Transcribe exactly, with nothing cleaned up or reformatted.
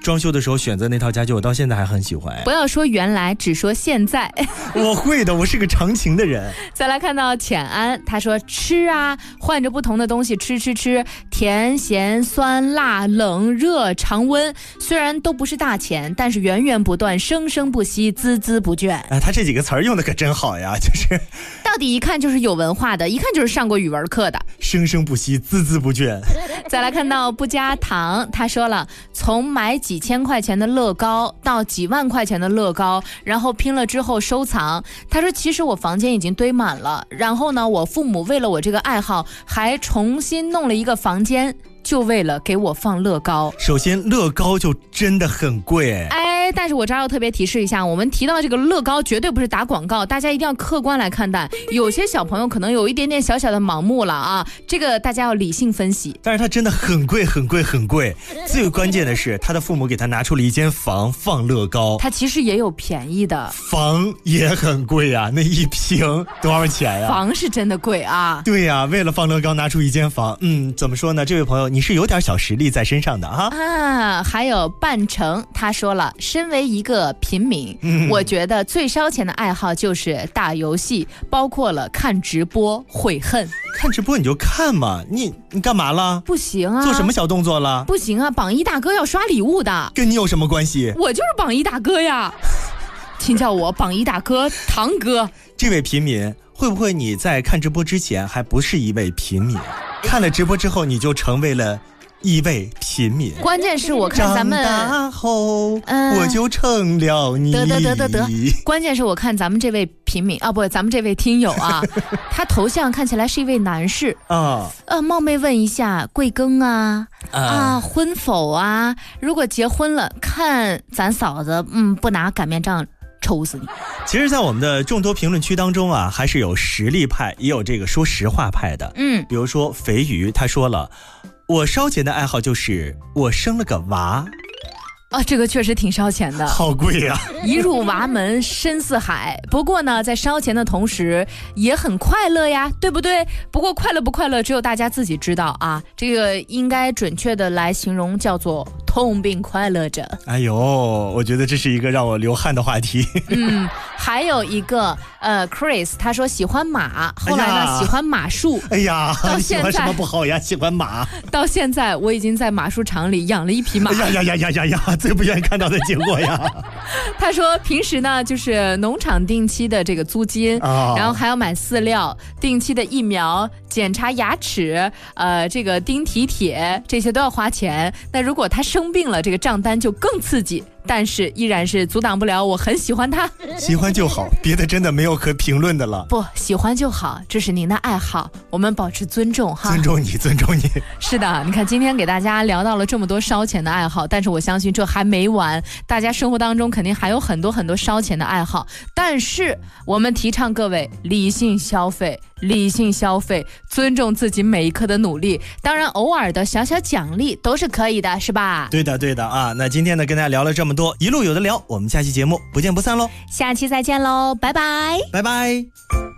装修的时候选择那套家具，我到现在还很喜欢。 不要说原来，只说现在。 我会的，我是个长情的人。 再来看到浅安，他说吃啊，换着不同的东西吃吃吃，甜咸酸辣冷热常温，虽然都不是大钱，但是源源不断，生生不息，孜孜不倦。 哎，他这几个词儿用的可真好呀，就是到底一看就是有文化的，一看就是上过语文课的。 生生不息，孜孜不倦。 再来看到不加糖，他说了，从买几千块钱的乐高到几万块钱的乐高，然后拼了之后收藏。他说其实我房间已经堆满了，然后呢，我父母为了我这个爱好还重新弄了一个房间，就为了给我放乐高。 首先乐高就真的很贵。 哎，但是我这儿要特别提示一下，我们提到这个乐高绝对不是打广告，大家一定要客观来看待。有些小朋友可能有一点点小小的盲目了啊，这个大家要理性分析。 但是它真的很贵很贵很贵，最关键的是他的父母给他拿出了一间房放乐高。 他其实也有便宜的， 房也很贵啊，那一平多少钱呀？ 房是真的贵啊。 对呀，为了放乐高拿出一间房，嗯，怎么说呢？这位朋友你是有点小实力在身上的啊。 啊，还有半程，他说了，身为一个平民、嗯、我觉得最烧钱的爱好就是打游戏，包括了看直播悔恨。 看直播你就看嘛，你你干嘛了？ 不行啊， 做什么小动作了？ 不行啊，榜一大哥要刷礼物的。 跟你有什么关系？ 我就是榜一大哥呀。请叫我榜一大哥堂哥。 这位平民，会不会你在看直播之前还不是一位平民，看了直播之后你就成为了一位平民？ 关键是我看咱们长大后、呃、我就成了你。 得得得得得，关键是我看咱们这位平民啊，不，咱们这位听友啊，他头像看起来是一位男士啊。呃，冒昧问一下，贵庚啊？啊, 啊，婚否啊？如果结婚了，看咱嫂子，嗯，不拿擀面杖抽死你。 其实在我们的众多评论区当中啊，还是有实力派也有这个说实话派的。嗯，比如说肥鱼他说了，我烧钱的爱好就是我生了个娃。 啊，这个确实挺烧钱的， 好贵啊！ 一入娃门深似海。不过呢，在烧钱的同时也很快乐呀，对不对？不过快乐不快乐，只有大家自己知道啊。这个应该准确的来形容叫做痛并快乐着。 哎呦，我觉得这是一个让我流汗的话题。 嗯，还有一个呃 ，Chris 他说喜欢马，后来呢、哎、喜欢马术。 哎呀，到现在喜欢什么不好呀？喜欢马。 到现在我已经在马术场里养了一匹马。 哎呀呀呀呀呀呀！最不愿意看到的结果呀。 他说平时呢就是农场定期的这个租金、哦、然后还要买饲料，定期的疫苗，检查牙齿，呃这个钉体铁，这些都要花钱。那如果他生病了，这个账单就更刺激，但是依然是阻挡不了我很喜欢他。 喜欢就好，别的真的没有可评论的了。 不，喜欢就好，这是您的爱好，我们保持尊重哈。 尊重你，尊重你。 是的，你看今天给大家聊到了这么多烧钱的爱好，但是我相信这还没完，大家生活当中肯定还有很多很多烧钱的爱好，但是我们提倡各位理性消费，理性消费，尊重自己每一刻的努力，当然偶尔的小小奖励都是可以的，是吧？ 对的对的啊。那今天呢跟大家聊了这么多，一路有的聊，我们下期节目不见不散喽。 下期再见喽，拜拜， 拜拜。